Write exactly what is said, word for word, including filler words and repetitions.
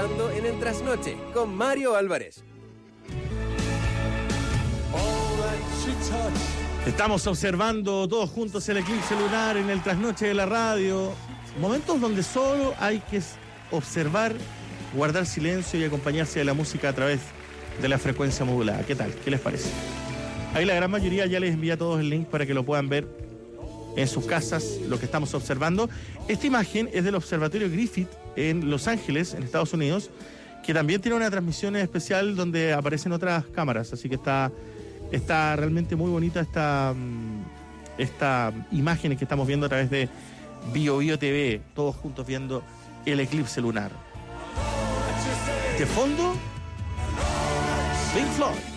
pasando en el trasnoche con Mario Álvarez. Estamos observando todos juntos el eclipse lunar en el trasnoche de la radio. Momentos donde solo hay que observar, guardar silencio y acompañarse de la música a través de la frecuencia modulada. ¿Qué tal? ¿Qué les parece? Ahí la gran mayoría ya les envía a todos el link para que lo puedan ver en sus casas, lo que estamos observando. Esta imagen es del Observatorio Griffith en Los Ángeles, en Estados Unidos, que también tiene una transmisión especial donde aparecen otras cámaras, así que está, está realmente muy bonita esta, esta imagen que estamos viendo a través de Bio Bio T V, todos juntos viendo el eclipse lunar. De fondo, Pink Floyd.